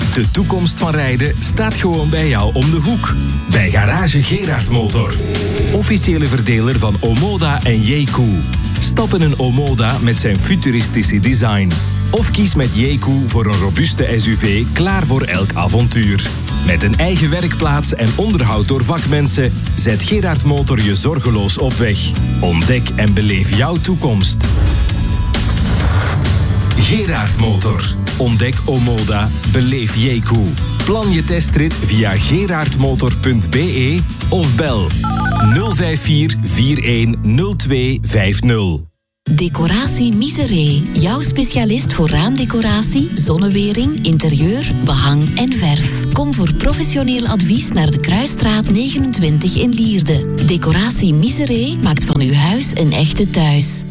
De toekomst van rijden staat gewoon bij jou om de hoek. Bij Garage Gerard Motor. Officiële verdeler van Omoda en Jeku. Stap in een Omoda met zijn futuristische design. Of kies met Jeku voor een robuuste SUV klaar voor elk avontuur. Met een eigen werkplaats en onderhoud door vakmensen zet Gerard Motor je zorgeloos op weg. Ontdek en beleef jouw toekomst. Gerard Motor. Ontdek Omoda. Beleef Jeku. Plan je testrit via gerardmotor.be of bel 054 410250. Decoratie Miseré. Jouw specialist voor raamdecoratie, zonnewering, interieur, behang en verf. Kom voor professioneel advies naar de Kruisstraat 29 in Lierde. Decoratie Miseré maakt van uw huis een echte thuis.